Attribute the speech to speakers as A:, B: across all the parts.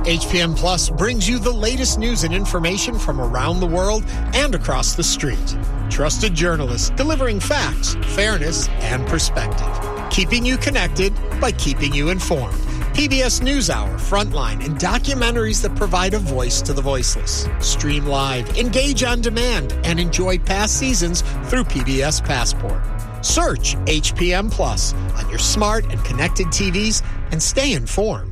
A: HPM Plus brings you the latest news and information from around the world and across the street. Trusted journalists delivering facts, fairness, and perspective. Keeping you connected by keeping you informed. PBS NewsHour, Frontline, and documentaries that provide a voice to the voiceless. Stream live, engage on demand, and enjoy past seasons through PBS Passport. Search HPM Plus on your smart and connected TVs and stay informed.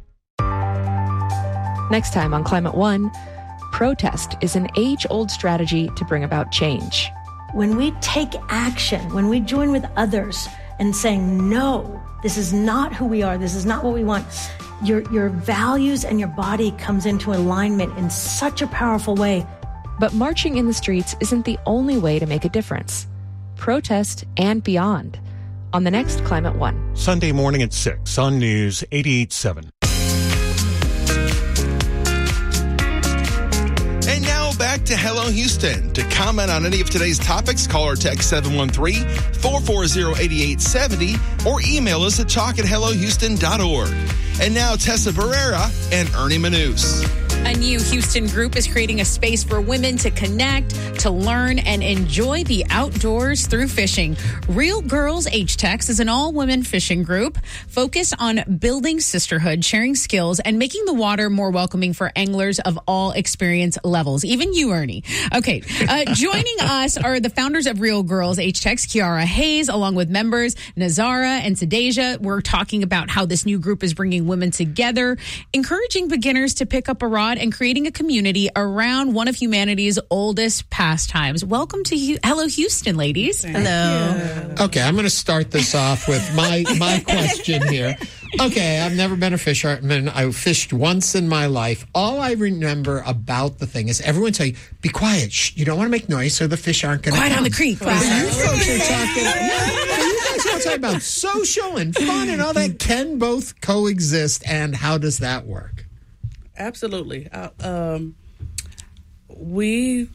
B: Next time on Climate One, protest is an age-old strategy to bring about change.
C: When we take action, when we join with others and saying, no, this is not who we are, this is not what we want, your values and your body comes into alignment in such a powerful way.
B: But marching in the streets isn't the only way to make a difference. Protest and beyond on the next Climate One.
D: Sunday morning at 6 on News 88.7.
E: And now back to Hello Houston. To comment on any of today's topics, call or text 713-440-8870 or email us at talk@hellohouston.org. And now Tessa Barrera and Ernie Manous.
F: A new Houston group is creating a space for women to connect, to learn, and enjoy the outdoors through fishing. Real Girls H-Tex is an all-women fishing group focused on building sisterhood, sharing skills, and making the water more welcoming for anglers of all experience levels. Even you, Ernie. Okay. Joining us are the founders of Real Girls H-Tex, Kiara Hayes, along with members Nazara and Sadeja. We're talking about how this new group is bringing women together, encouraging beginners to pick up a rod, and creating a community around one of humanity's oldest pastimes. Welcome to Hello Houston, ladies.
A: Hello. Okay, I'm going to start this off with my question here. Okay, I've never been a fisherman. I fished once in my life. All I remember about the thing is everyone tell you, be quiet. Shh, you don't want to make noise so the fish aren't going to come.
F: Quiet on the creek.
A: You folks are talking... You guys want to talk about social and fun and all that can both coexist, and how does that work?
G: Absolutely. We,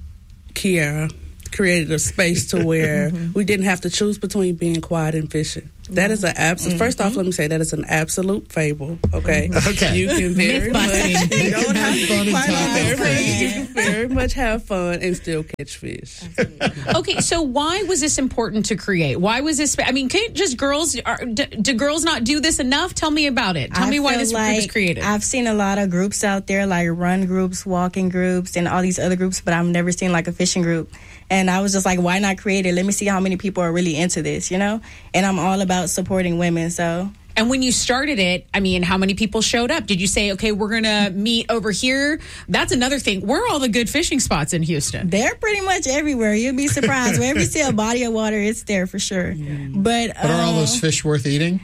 G: Kiara, created a space to where we didn't have to choose between being quiet and fishing. That is an absolute. First off, let me say that is an absolute fable. Okay.
A: Okay.
G: You can very much. You don't have to be quiet. You can very much have fun and still catch fish.
F: Okay, so why was this important to create? Why was this? I mean, can't just girls? Do girls not do this enough? Tell me about it. Tell me why this group was created.
H: I've seen a lot of groups out there, like run groups, walking groups, and all these other groups, but I've never seen like a fishing group. And I was just like, why not create it? Let me see how many people are really into this, you know? And I'm all about supporting women, so.
F: And when you started it, I mean, how many people showed up? Did you say, okay, we're going to meet over here? That's another thing. Where are all the good fishing spots in Houston?
H: They're pretty much everywhere. You'll be surprised. Wherever you see a body of water, it's there for sure. But
A: are all those fish worth eating?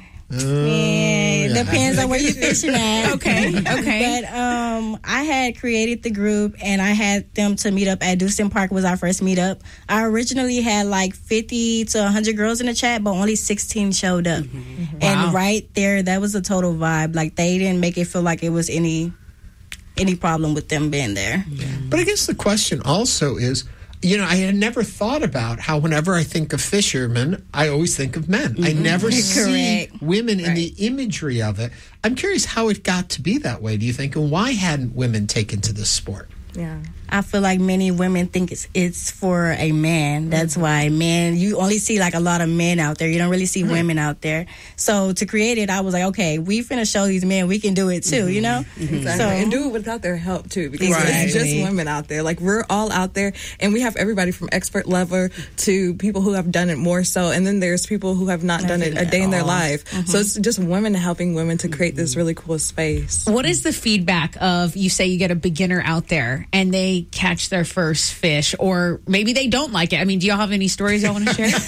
H: Yeah, depends on where you're fishing at.
F: Okay.
H: But I had created the group, and I had them to meet up at Dustin Park was our first meetup. I originally had like 50 to 100 girls in the chat, but only 16 showed up.
F: Wow.
H: And right there, that was a total vibe. Like, they didn't make it feel like it was any problem with them being there.
A: But I guess the question also is, you know, I had never thought about how whenever I think of fishermen, I always think of men. I never see women in the imagery of it. I'm curious how it got to be that way, do you think? And why hadn't women taken to this sport?
H: Yeah. I feel like many women think it's for a man. That's why you only see like a lot of men out there. You don't really see women out there. So to create it, I was like, okay, we finna show these men we can do it too, you know?
I: Exactly.
H: So,
I: and do it without their help too, because it's just women out there. Like, we're all out there, and we have everybody from expert level to people who have done it more so, and then there's people who have not done it a day in their life. So it's just women helping women to create this really cool space.
F: What is the feedback of, you say you get a beginner out there and they catch their first fish, or maybe they don't like it? I mean, do y'all have any stories y'all want to share?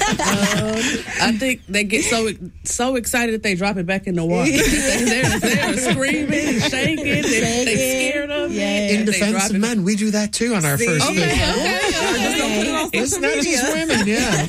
G: I think they get so excited that they drop it back in the water. they're screaming and shaking. They scared of it.
A: In defense of men, we do that too on our first fish. It's not just women,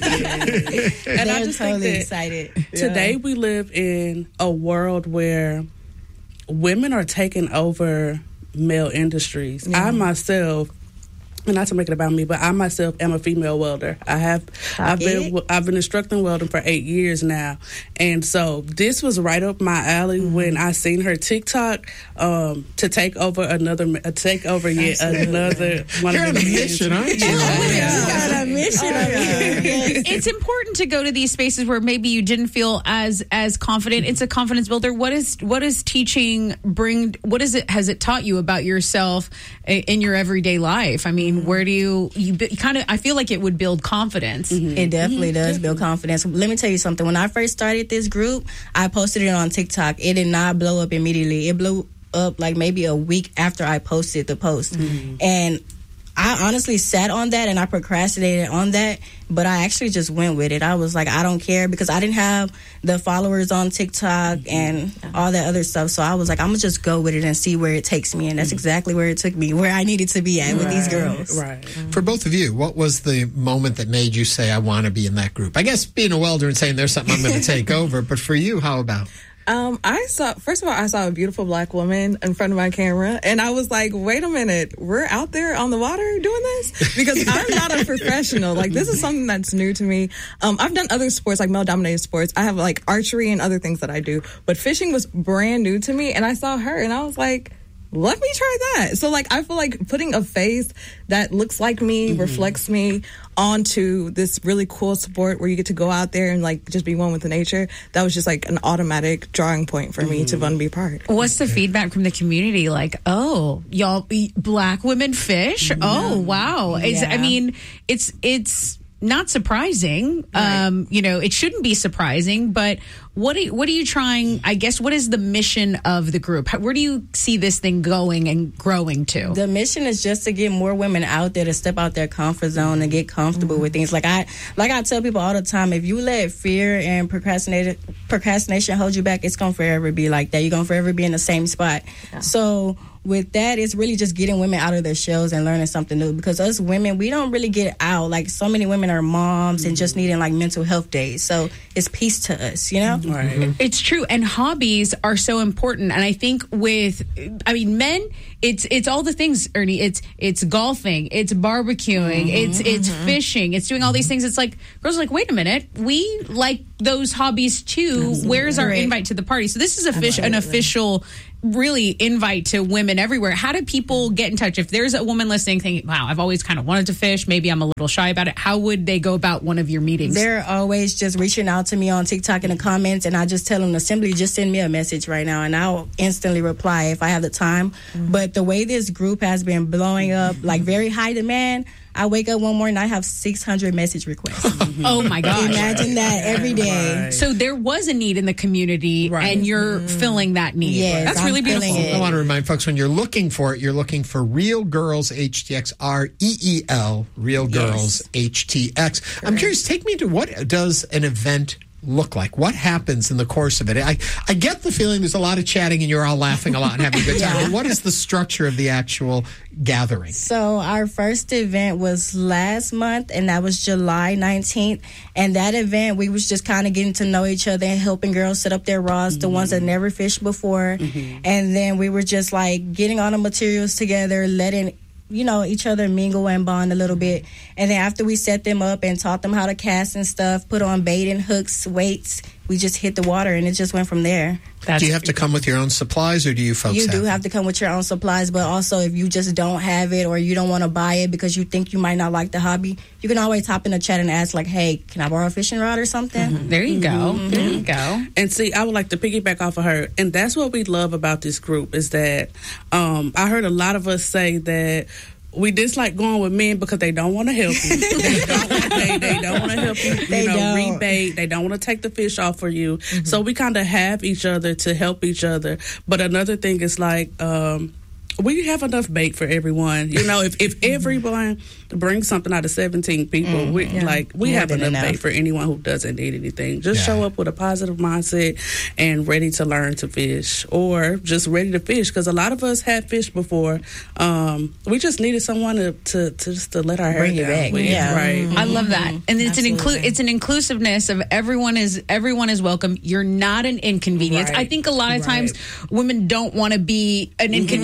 G: And I just
H: totally
G: think that
H: excited.
G: Today we live in a world where women are taking over male industries. I myself not to make it about me, but I myself am a female welder. I've been instructing welding for 8 years now, and so this was right up my alley when I seen her TikTok to take over another one of the
A: You're on a mission, aren't you?
F: It's important to go to these spaces where maybe you didn't feel as confident. It's a confidence builder. What does teaching bring? What is it? Has it taught you about yourself in your everyday life? I mean, where do you kind of? I feel like it would build confidence.
H: It definitely does build confidence. Let me tell you something. When I first started this group, I posted it on TikTok. It did not blow up immediately. It blew up like maybe a week after I posted the post, and I honestly sat on that and I procrastinated on that, but I actually just went with it. I was like, I don't care, because I didn't have the followers on TikTok and all that other stuff. So I was like, I'm going to just go with it and see where it takes me. And that's exactly where it took me, where I needed to be at with these girls.
G: Right.
A: For both of you, what was the moment that made you say, I want to be in that group? I guess being a welder and saying there's something I'm going to take over. But for you, how about?
I: I saw a beautiful black woman in front of my camera, and I was like, wait a minute, we're out there on the water doing this? Because I'm not a professional. Like, this is something that's new to me. I've done other sports, like male-dominated sports. I have, like, archery and other things that I do. But fishing was brand new to me, and I saw her, and I was like, let me try that. So, like, I feel like putting a face that looks like me, reflects me onto this really cool sport where you get to go out there and, like, just be one with the nature, that was just, like, an automatic drawing point for me to want to be part.
F: What's the feedback from the community? Like, oh, y'all black women fish? Oh, wow. I mean, it's not surprising. Right. It shouldn't be surprising, but what are you trying? I guess, what is the mission of the group? Where do you see this thing going and growing to?
H: The mission is just to get more women out there to step out their comfort zone and get comfortable with things. Like I tell people all the time, if you let fear and procrastination hold you back, it's going to forever be like that. You're going to forever be in the same spot. Yeah. So with that, it's really just getting women out of their shells and learning something new. Because us women, we don't really get out. Like, so many women are moms and just needing, like, mental health days. So it's peace to us, you know?
G: Right.
F: It's true. And hobbies are so important. And I think men, it's all the things, Ernie. It's golfing, it's barbecuing, it's fishing, it's doing all these things. It's like, girls are like, wait a minute, we like those hobbies too. Absolutely. Where's our invite to the party? So this is an official really invite to women everywhere. How do people get in touch? If there's a woman listening thinking, wow, I've always kind of wanted to fish, maybe I'm a little shy about it, how would they go about one of your meetings?
H: They're always just reaching out to me on TikTok in the comments, and I just tell them to simply just send me a message right now, and I'll instantly reply if I have the time. But the way this group has been blowing up, like very high demand, I wake up one morning, I have 600 message requests.
F: Oh my gosh.
H: Imagine that every day.
F: Right. So there was a need in the community, and you're filling that need.
H: Yes,
F: that's really beautiful.
A: I want to remind folks, when you're looking for it, you're looking for Real Girls HTX, REEL, Real Girls HTX. Correct. I'm curious, take me to what does an event look like? What happens in the course of it? I get the feeling there's a lot of chatting and you're all laughing a lot and having a good time. But what is the structure of the actual gathering?
H: So our first event was last month, and that was July 19th. And that event, we was just kind of getting to know each other and helping girls set up their rods, the ones that never fished before. And then we were just like getting all the materials together, letting each other mingle and bond a little bit. And then after we set them up and taught them how to cast and stuff, put on bait and hooks, weights, we just hit the water, and it just went from there.
A: Do you have to come with your own supplies, or do you folks
H: have to come with your own supplies, but also if you just don't have it or you don't want to buy it because you think you might not like the hobby, you can always hop in the chat and ask, like, hey, can I borrow a fishing rod or something?
F: There you go. There you go.
G: And see, I would like to piggyback off of her, and that's what we love about this group is that I heard a lot of us say that we dislike going with men because they don't want to help you. They don't want to help you, rebait. They don't want to take the fish off for you. So we kind of have each other to help each other. But another thing is like, we have enough bait for everyone. If everyone brings something out of 17 people, we have enough bait for anyone who doesn't need anything. Just show up with a positive mindset and ready to learn to fish, or just ready to fish. Because a lot of us had fished before. We just needed someone to let our hair
H: bring it back.
G: Right.
F: I love that, and it's an inclusiveness of everyone is welcome. You're not an inconvenience. Right. I think a lot of times women don't want to be an inconvenience, right? Well,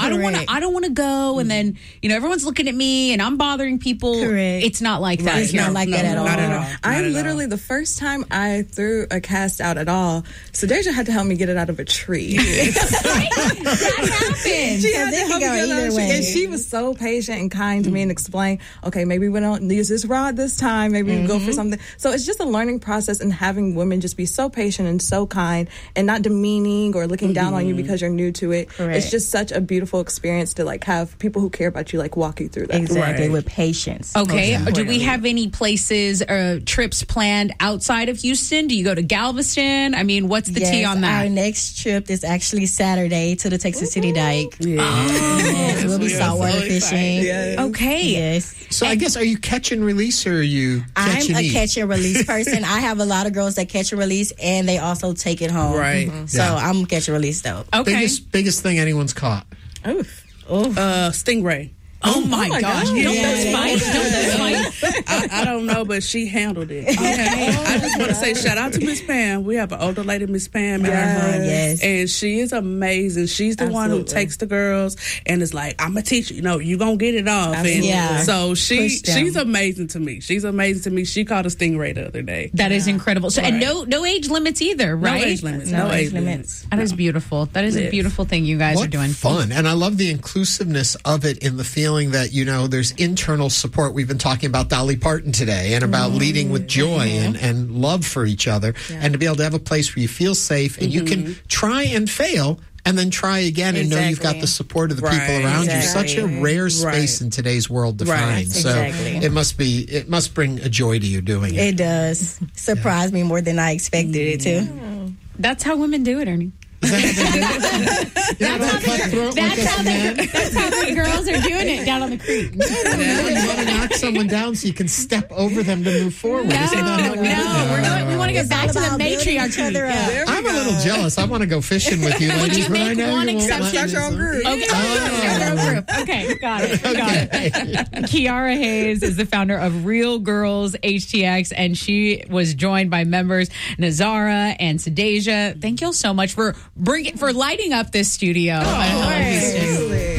F: I don't want to go, and then everyone's looking at me, and I'm bothering people.
H: Correct.
F: It's not like that.
H: Right. It's not like that at all.
G: Not at all.
I: I literally, the first time I threw a cast out at all, Sadeja had to help me get it out of a tree.
F: That happened.
I: She had to help me get it out of a tree. And she was so patient and kind to me and explained, okay, maybe we don't use this rod this time. Maybe we go for something. So it's just a learning process, and having women just be so patient and so kind and not demeaning or looking down on you because you're new to it.
H: Correct.
I: It's just such a beautiful experience to like have people who care about you like walk you through that.
H: Exactly, with patience.
F: Okay. Do we have any places or trips planned outside of Houston? Do you go to Galveston? I mean, what's the tea on that?
H: Our next trip is actually Saturday to the Texas City Dike. Yes, we'll be saltwater fishing.
I: Yes.
F: Okay.
H: Yes.
A: So I guess, are you catch and release, or are you catch
H: I'm
A: and
H: a
A: eat?
H: catch and release person. I have a lot of girls that catch and release, and they also take it home.
G: Right.
H: So I'm catch and release though.
F: Okay.
A: Biggest thing anyone's caught.
G: Stingray.
F: Oh my gosh. Don't those fight?
G: I don't know, but she handled it. I just want to say shout out to Miss Pam. We have an older lady, Miss Pam, in our home.
H: Yes.
G: And she is amazing. She's the one who takes the girls and is like, I'm a teacher. You going to get it off. And so she's amazing to me. She's amazing to me. She caught a stingray the other day.
F: That is incredible. So, and no age limits either, right?
G: No age limits. No age limits.
F: That is beautiful. That is a beautiful thing you guys are doing.
A: Fun. And I love the inclusiveness of it, in the feeling that, there's internal support. We've been talking about Dolly Parton today, and about leading with joy and love for each other, and to be able to have a place where you feel safe and you can try and fail and then try again and know you've got the support of the people around you. Such a rare space in today's world to find. So it must bring a joy to you doing it.
H: It does. Surprised me more than I expected it to.
F: That's how women do it, Ernie. That's how the girls are doing it down on the creek.
A: You want to knock someone down so you can step over them to move forward.
F: We want to get back to the matriarchy.
A: I'm a little jealous. I want to go fishing with you, ladies.
F: Would you make one exception?
I: Start your own group.
F: Okay, got it. Kiara Hayes is the founder of Real Girls HTX, and she was joined by members Nazara and Sadeja. Thank you all so much for lighting up this studio.